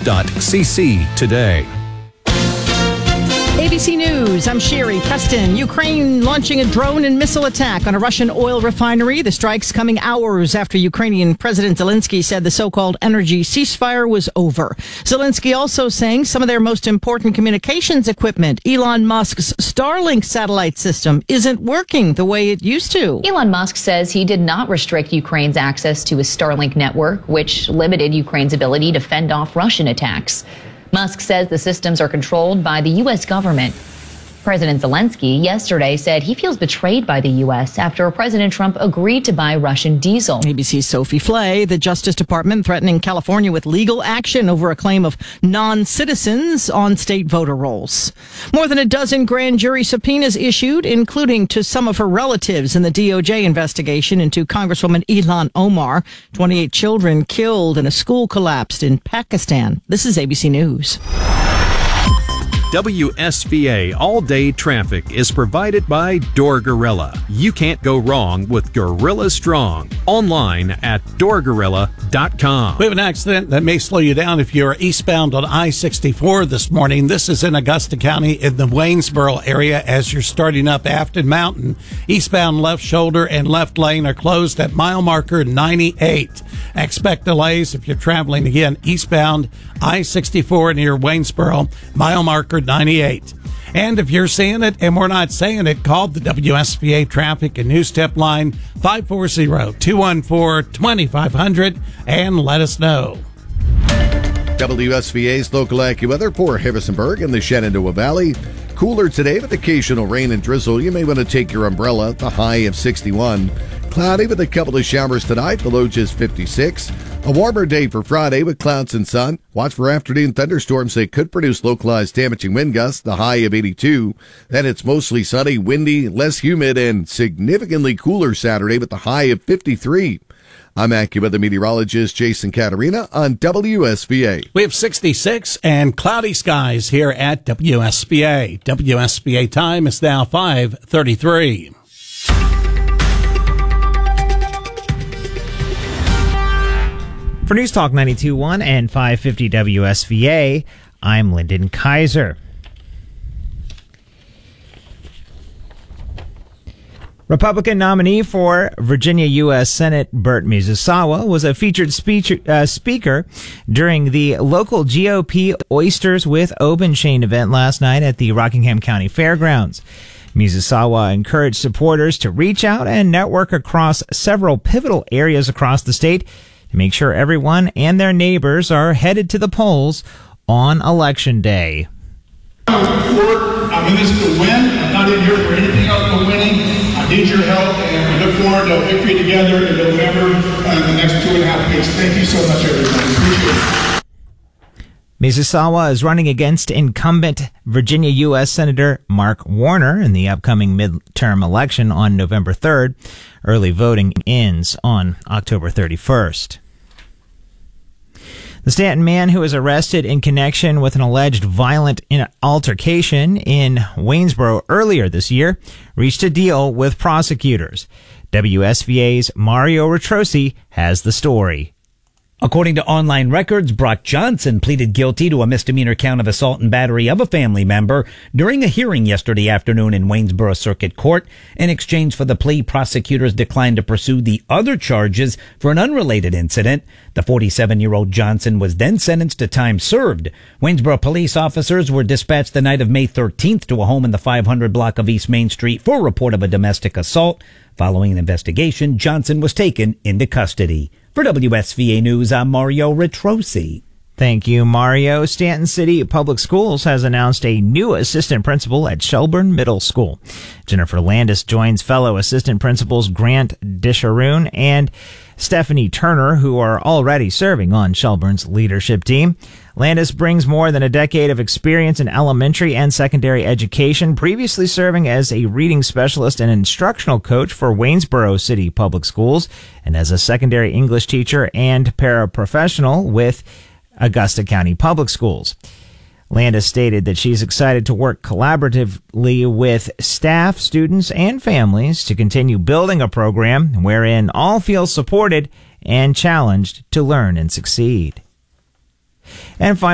news.cc today. ABC News, I'm Sherry Preston. Ukraine launching a drone and missile attack on a Russian oil refinery. The strikes coming hours after Ukrainian President Zelensky said the so-called energy ceasefire was over. Zelensky also saying some of their most important communications equipment, Elon Musk's Starlink satellite system, isn't working the way it used to. Elon Musk says he did not restrict Ukraine's access to his Starlink network, which limited Ukraine's ability to fend off Russian attacks. Musk says the systems are controlled by the U.S. government. President Zelensky yesterday said he feels betrayed by the U.S. after President Trump agreed to buy Russian diesel. ABC's Sophie Flay. The Justice Department threatening California with legal action over a claim of non-citizens on state voter rolls. More than a dozen grand jury subpoenas issued, including to some of her relatives in the DOJ investigation into Congresswoman Ilhan Omar. 28 children killed and a school collapsed in Pakistan. This is ABC News. WSVA All-Day Traffic is provided by Door Gorilla. You can't go wrong with Gorilla Strong. Online at doorgorilla.com. We have an accident that may slow you down if you're eastbound on I-64 this morning. This is in Augusta County in the Waynesboro area as you're starting up Afton Mountain. Eastbound left shoulder and left lane are closed at mile marker 98. Expect delays if you're traveling again eastbound I-64 near Waynesboro, mile marker 98. And if you're seeing it and we're not saying it, call the WSVA Traffic and News Tip line 540-214-2500 and let us know. WSVA's local AccuWeather for Harrisonburg and the Shenandoah Valley. Cooler today with occasional rain and drizzle. You may want to take your umbrella. The high of 61. Cloudy with a couple of showers tonight. The low just 56. A warmer day for Friday with clouds and sun. Watch for afternoon thunderstorms that could produce localized damaging wind gusts. The high of 82. Then it's mostly sunny, windy, less humid, and significantly cooler Saturday with the high of 53. I'm AccuWeather meteorologist Jason Caterina on WSVA. We have 66 and cloudy skies here at WSVA. WSVA time is now 5:33. For News Talk 92.1 and 550 WSVA, I'm Lyndon Kaiser. Republican nominee for Virginia U.S. Senate Burt Mizusawa was a featured speaker during the local GOP Oysters with Open Chain event last night at the Rockingham County Fairgrounds. Mizusawa encouraged supporters to reach out and network across several pivotal areas across the state to make sure everyone and their neighbors are headed to the polls on Election Day. I'm in this to win. I'm not in here for anything else but winning. I need your help, and we look forward to a victory together in November in the next 2.5 weeks. Thank you so much, everybody. Appreciate it. Mizusawa is running against incumbent Virginia U.S. Senator Mark Warner in the upcoming midterm election on November 3rd. Early voting ends on October 31st. The Stanton man who was arrested in connection with an alleged violent altercation in Waynesboro earlier this year reached a deal with prosecutors. WSVA's Mario Retrosi has the story. According to online records, Brock Johnson pleaded guilty to a misdemeanor count of assault and battery of a family member during a hearing yesterday afternoon in Waynesboro Circuit Court. In exchange for the plea, prosecutors declined to pursue the other charges for an unrelated incident. The 47-year-old Johnson was then sentenced to time served. Waynesboro police officers were dispatched the night of May 13th to a home in the 500 block of East Main Street for a report of a domestic assault. Following an investigation, Johnson was taken into custody. For WSVA News, I'm Mario Retrosi. Thank you, Mario. Stanton City Public Schools has announced a new assistant principal at Shelburne Middle School. Jennifer Landis joins fellow assistant principals Grant Disharoon and Stephanie Turner, who are already serving on Shelburne's leadership team. Landis brings more than a decade of experience in elementary and secondary education, previously serving as a reading specialist and instructional coach for Waynesboro City Public Schools, and as a secondary English teacher and paraprofessional with Augusta County Public Schools. Landis stated that she's excited to work collaboratively with staff, students, and families to continue building a program wherein all feel supported and challenged to learn and succeed. And finally,